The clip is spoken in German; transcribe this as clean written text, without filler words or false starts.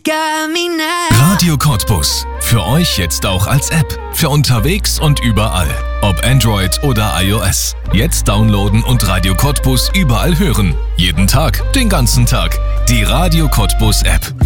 got me now. Radio Cottbus. Für euch jetzt auch als App. Für unterwegs und überall. Ob Android oder iOS. Jetzt downloaden und Radio Cottbus überall hören. Jeden Tag, den ganzen Tag. Die Radio Cottbus App.